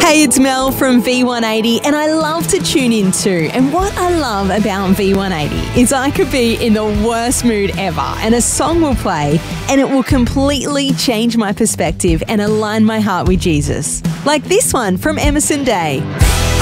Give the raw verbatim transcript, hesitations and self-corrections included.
Hey, it's Mel from V one eighty, and I love to tune in too. And what I love about V one eighty is I could be in the worst mood ever, and a song will play, and it will completely change my perspective and align my heart with Jesus. Like this one from Emerson Day.